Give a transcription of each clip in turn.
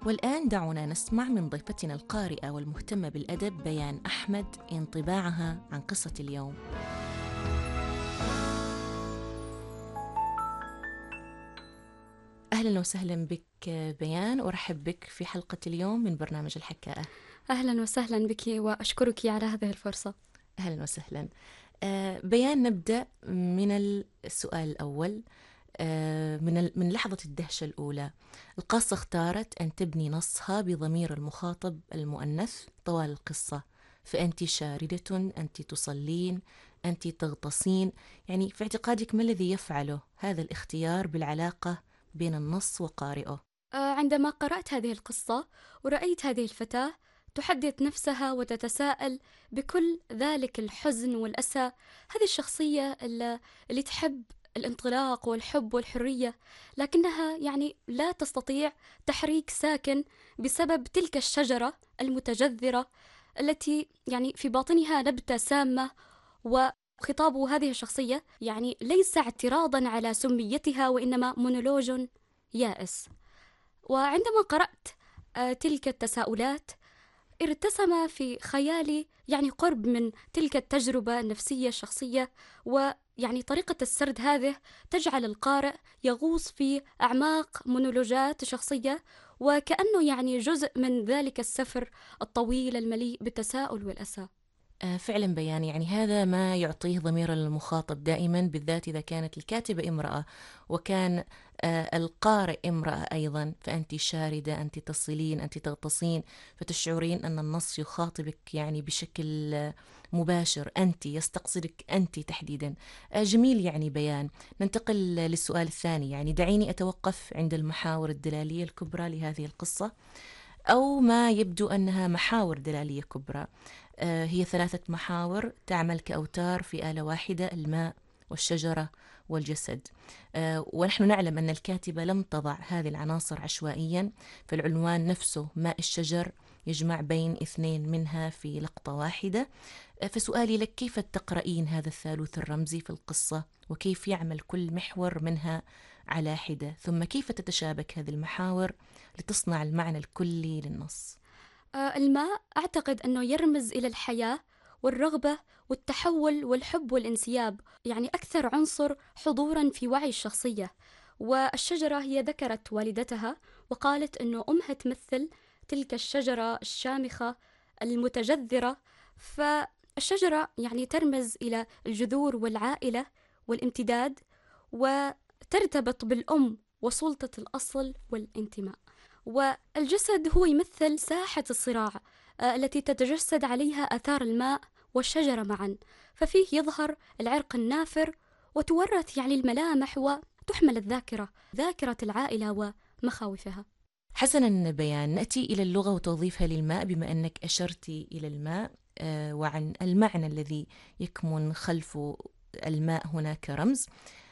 والآن دعونا نسمع من ضيفتنا القارئة والمهتمة بالأدب بيان أحمد انطباعها عن قصة اليوم. أهلا وسهلا بك بيان، أرحب بك في حلقة اليوم من برنامج الحكاءة. أهلا وسهلا بك وأشكرك على هذه الفرصة. أهلا وسهلا. بيان، نبدأ من السؤال الأول. من لحظة الدهشة الأولى، القاصة اختارت أن تبني نصها بضمير المخاطب المؤنث طوال القصة، فأنت شاردة، أنت تصلين، أنت تغطسين. يعني في اعتقادك ما الذي يفعله هذا الاختيار بالعلاقة بين النص وقارئه؟ عندما قرأت هذه القصة ورأيت هذه الفتاة تحدث نفسها وتتساءل بكل ذلك الحزن والأسى، هذه الشخصية اللي تحب الانطلاق والحب والحرية، لكنها يعني لا تستطيع تحريك ساكن بسبب تلك الشجرة المتجذرة التي يعني في باطنها نبتة سامة. وخطاب هذه الشخصية يعني ليس اعتراضا على سميتها، وإنما مونولوج يائس. وعندما قرأت تلك التساؤلات ارتسم في خيالي يعني قرب من تلك التجربة النفسية الشخصية، ويعني طريقة السرد هذه تجعل القارئ يغوص في أعماق مونولوجات شخصية، وكأنه يعني جزء من ذلك السفر الطويل المليء بالتساؤل والأسى. فعلا بيان، يعني هذا ما يعطيه ضمير المخاطب دائما، بالذات إذا كانت الكاتبة امرأة وكان القارئ امرأة أيضا، فأنت شاردة، أنت تصلين، أنت تغطسين، فتشعرين أن النص يخاطبك يعني بشكل مباشر، أنت يستقصدك أنت تحديدا. جميل يعني بيان. ننتقل للسؤال الثاني. يعني دعيني أتوقف عند المحاور الدلالية الكبرى لهذه القصة، أو ما يبدو أنها محاور دلالية كبرى. هي 3 محاور تعمل كأوتار في آلة واحدة: الماء والشجرة والجسد. ونحن نعلم أن الكاتبة لم تضع هذه العناصر عشوائيا، فالعنوان نفسه ماء الشجر يجمع بين 2 منها في لقطة واحدة. فسؤالي لك: كيف تقرأين هذا الثالوث الرمزي في القصة، وكيف يعمل كل محور منها على حدة، ثم كيف تتشابك هذه المحاور لتصنع المعنى الكلي للنص؟ الماء أعتقد أنه يرمز إلى الحياة والرغبة والتحول والحب والانسياب، يعني أكثر عنصر حضورا في وعي الشخصية. والشجرة هي ذكرت والدتها وقالت أنه أمها تمثل تلك الشجرة الشامخة المتجذرة، فالشجرة يعني ترمز إلى الجذور والعائلة والامتداد، وترتبط بالأم وسلطة الأصل والانتماء. والجسد هو يمثل ساحة الصراع التي تتجسد عليها آثار الماء والشجرة معا، ففيه يظهر العرق النافر وتورث يعني الملامح وتحمل الذاكرة، ذاكرة العائلة ومخاوفها. حسنا بيان، نأتي إلى اللغة وتوظيفها للماء، بما أنك أشرتي إلى الماء وعن المعنى الذي يكمن خلف الماء هنا كرمز.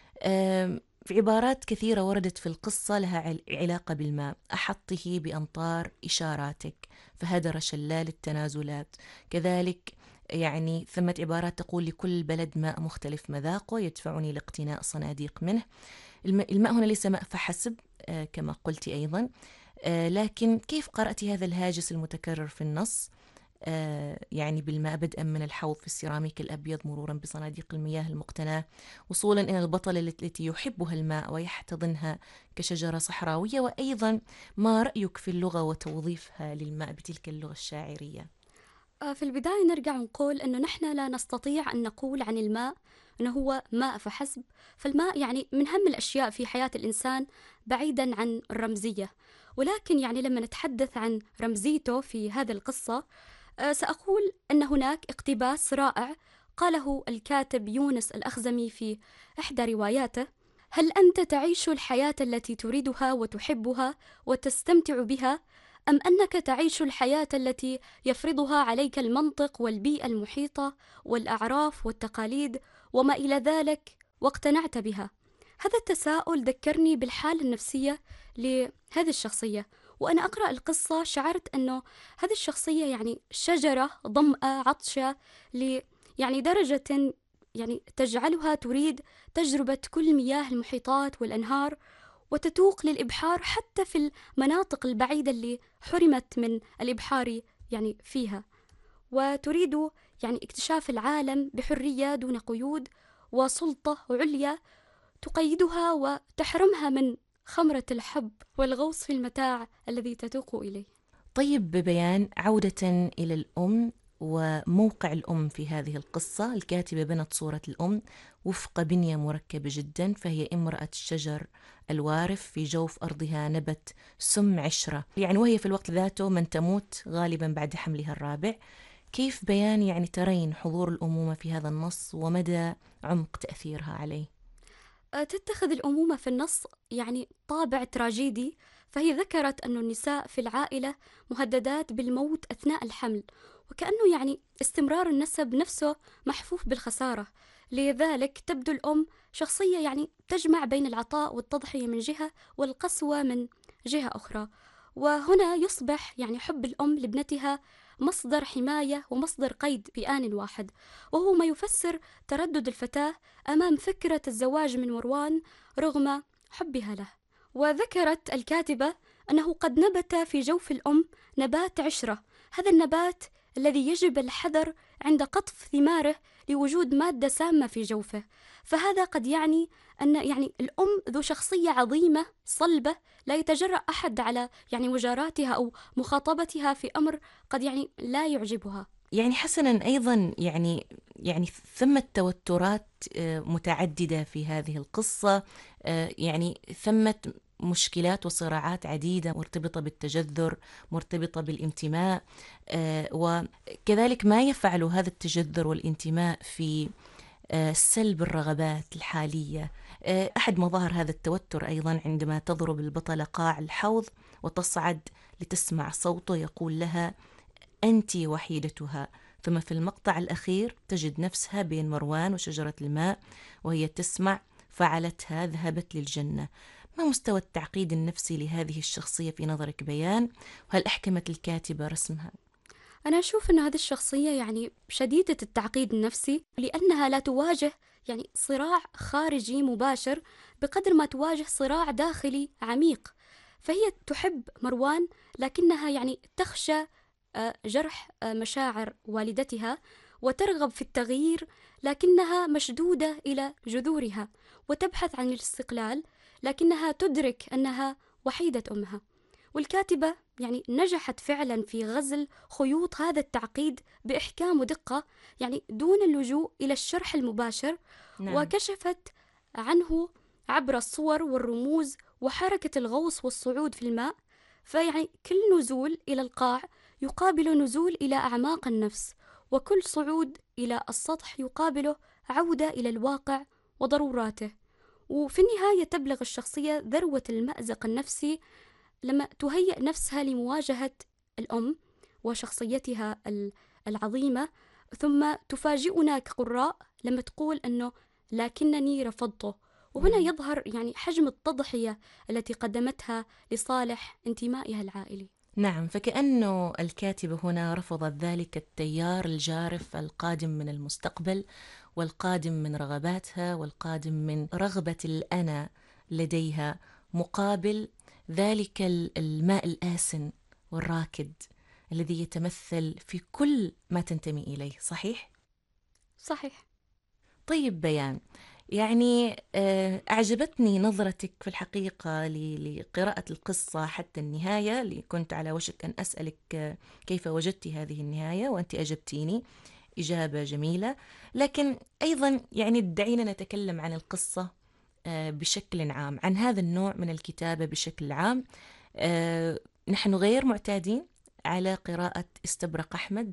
في عبارات كثيرة وردت في القصة لها علاقة بالماء: أحطه بأمطار إشاراتك، فهدر شلال التنازلات. كذلك يعني ثمة عبارات تقول: لكل بلد ماء مختلف مذاقه يدفعني لاقتناء صناديق منه. الماء هنا ليس ماء فحسب كما قلت أيضا، لكن كيف قرأت هذا الهاجس المتكرر في النص؟ يعني بالماء، بدءا من الحوض في السيراميك الأبيض، مرورا بصناديق المياه المقتناة، وصولا إلى البطلة التي يحبها الماء ويحتضنها كشجرة صحراوية. وأيضا ما رأيك في اللغة وتوظيفها للماء بتلك اللغة الشاعرية؟ في البداية نرجع ونقول أنه نحن لا نستطيع أن نقول عن الماء أنه هو ماء فحسب، فالماء يعني من أهم الأشياء في حياة الإنسان بعيدا عن الرمزية. ولكن يعني لما نتحدث عن رمزيته في هذه القصة، سأقول أن هناك اقتباس رائع قاله الكاتب يونس الأخزمي في إحدى رواياته: هل أنت تعيش الحياة التي تريدها وتحبها وتستمتع بها، أم أنك تعيش الحياة التي يفرضها عليك المنطق والبيئة المحيطة والأعراف والتقاليد وما إلى ذلك واقتنعت بها؟ هذا التساؤل ذكرني بالحالة النفسية لهذه الشخصية، وأنا أقرأ القصة شعرت أنه هذه الشخصية يعني شجرة ظمأة عطشة يعني درجة يعني تجعلها تريد تجربة كل مياه المحيطات والأنهار، وتتوق للإبحار حتى في المناطق البعيدة اللي حرمت من الإبحار يعني فيها، وتريد يعني اكتشاف العالم بحرية دون قيود وسلطة عليا تقيدها وتحرمها من خمرة الحب والغوص في المتاع الذي تتوق إليه. طيب بيان، عودة إلى الأم وموقع الأم في هذه القصة، الكاتبة بنت صورة الأم وفق بنية مركبة جدا، فهي امرأة الشجر الوارف في جوف أرضها نبت سم عشرة، يعني وهي في الوقت ذاته من تموت غالبا بعد حملها الرابع. كيف بيان يعني ترين حضور الأمومة في هذا النص ومدى عمق تأثيرها عليه؟ تتخذ الأمومة في النص يعني طابع تراجيدي، فهي ذكرت أن النساء في العائلة مهددات بالموت أثناء الحمل، وكأنه يعني استمرار النسب نفسه محفوف بالخسارة. لذلك تبدو الأم شخصية يعني تجمع بين العطاء والتضحية من جهة والقسوة من جهة أخرى. وهنا يصبح يعني حب الأم لابنتها مصدر حماية ومصدر قيد بآن واحد، وهو ما يفسر تردد الفتاة أمام فكرة الزواج من مروان رغم حبها له. وذكرت الكاتبة أنه قد نبت في جوف الأم نبات عشرة، هذا النبات الذي يجب الحذر عند قطف ثماره لوجود مادة سامة في جوفه. فهذا قد يعني أن يعني الأم ذو شخصية عظيمة صلبة، لا يتجرأ أحد على يعني مجاراتها أو مخاطبتها في أمر قد يعني لا يعجبها. يعني حسنا أيضا يعني ثمة توترات متعددة في هذه القصة، يعني ثمة مشكلات وصراعات عديدة مرتبطة بالتجذر، مرتبطة بالانتماء، وكذلك ما يفعل هذا التجذر والانتماء في سلب الرغبات الحالية. أحد مظاهر هذا التوتر أيضا عندما تضرب البطلة قاع الحوض وتصعد لتسمع صوته يقول لها أنت وحيدتها، ثم في المقطع الأخير تجد نفسها بين مروان وشجرة الماء وهي تسمع فعلتها ذهبت للجنة. ما مستوى التعقيد النفسي لهذه الشخصية في نظرك بيان؟ وهل أحكمت الكاتبة رسمها؟ أنا أشوف أن هذه الشخصية يعني شديدة التعقيد النفسي، لأنها لا تواجه يعني صراع خارجي مباشر بقدر ما تواجه صراع داخلي عميق. فهي تحب مروان لكنها يعني تخشى جرح مشاعر والدتها، وترغب في التغيير لكنها مشدودة إلى جذورها، وتبحث عن الاستقلال لكنها تدرك أنها وحيدة أمها. والكاتبة يعني نجحت فعلا في غزل خيوط هذا التعقيد بإحكام ودقة، يعني دون اللجوء إلى الشرح المباشر. نعم. وكشفت عنه عبر الصور والرموز وحركة الغوص والصعود في الماء، فيعني كل نزول إلى القاع يقابل نزول إلى أعماق النفس، وكل صعود إلى السطح يقابله عودة إلى الواقع وضروراته. وفي النهاية تبلغ الشخصية ذروة المأزق النفسي لما تهيئ نفسها لمواجهة الأم وشخصيتها العظيمة، ثم تفاجئنا كقراء لما تقول أنه لكنني رفضته. وهنا يظهر يعني حجم التضحية التي قدمتها لصالح انتمائها العائلي. نعم، فكأنه الكاتبة هنا رفضت ذلك التيار الجارف القادم من المستقبل، والقادم من رغباتها، والقادم من رغبة الأنا لديها، مقابل ذلك الماء الآسن والراكد الذي يتمثل في كل ما تنتمي إليه. صحيح؟ صحيح. طيب بيان، يعني أعجبتني نظرتك في الحقيقة لقراءة القصة حتى النهاية، اللي كنت على وشك أن أسألك كيف وجدت هذه النهاية، وأنت أجبتيني إجابة جميلة. لكن أيضا يعني دعينا نتكلم عن القصة بشكل عام، عن هذا النوع من الكتابة بشكل عام. نحن غير معتادين على قراءة استبرق أحمد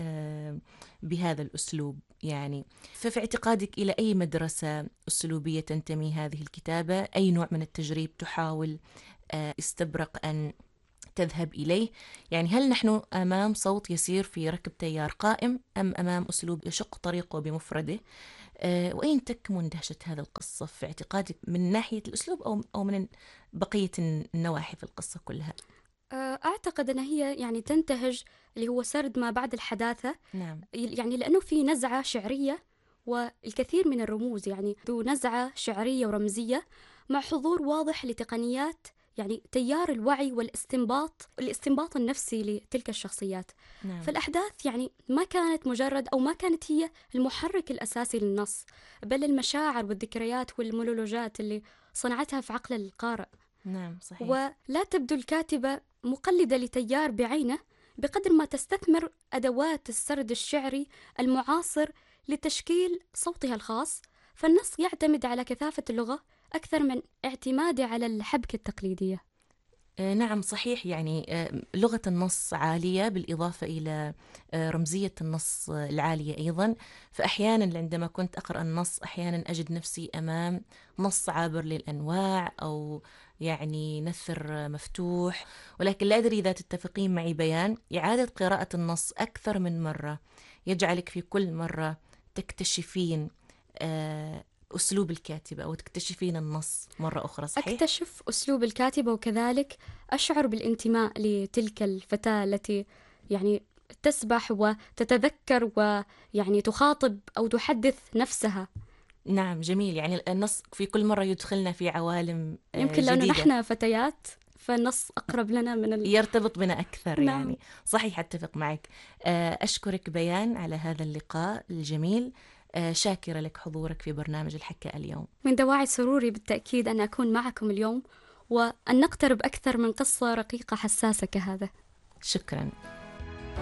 بهذا الأسلوب، يعني ففي اعتقادك إلى أي مدرسة أسلوبية تنتمي هذه الكتابة؟ أي نوع من التجريب تحاول استبرق أن تذهب إليه؟ يعني هل نحن أمام صوت يسير في ركب تيار قائم، أم أمام أسلوب يشق طريقه بمفرده؟ وأين تكمن دهشة هذا القصة في اعتقادك من ناحية الأسلوب أو من بقية النواحي في القصة كلها؟ أعتقد أن هي يعني تنتهج اللي هو سرد ما بعد الحداثة. نعم. يعني لأنه في نزعة شعرية والكثير من الرموز، يعني ذو نزعة شعرية ورمزية مع حضور واضح لتقنيات يعني تيار الوعي الاستنباط النفسي لتلك الشخصيات. نعم. فالأحداث يعني ما كانت مجرد أو ما كانت هي المحرك الأساسي للنص، بل المشاعر والذكريات والمونولوجات اللي صنعتها في عقل القارئ. نعم صحيح. ولا تبدو الكاتبة مقلدة لتيار بعينه بقدر ما تستثمر أدوات السرد الشعري المعاصر لتشكيل صوتها الخاص. فالنص يعتمد على كثافة اللغة أكثر من اعتماده على الحبكة التقليدية. نعم صحيح، يعني لغة النص عالية بالإضافة إلى رمزية النص العالية أيضا. فأحيانا عندما كنت أقرأ النص أحيانا أجد نفسي أمام نص عابر للأنواع أو يعني نثر مفتوح. ولكن لا أدري إذا تتفقين معي بيان، إعادة قراءة النص أكثر من مرة يجعلك في كل مرة تكتشفين أسلوب الكاتبة أو تكتشفين النص مرة أخرى. صحيح؟ أكتشف أسلوب الكاتبة، وكذلك أشعر بالانتماء لتلك الفتاة التي يعني تسبح وتتذكر ويعني تخاطب أو تحدث نفسها. نعم جميل، يعني النص في كل مرة يدخلنا في عوالم يمكن لأنه جديدة. نحن فتيات فالنص أقرب لنا من يرتبط بنا أكثر. نعم. يعني صحيح، أتفق معك. أشكرك بيان على هذا اللقاء الجميل. شاكرة لك حضورك في برنامج الحكة اليوم. من دواعي سروري بالتأكيد أن أكون معكم اليوم وأن نقترب أكثر من قصة رقيقة حساسة كهذا. شكرا.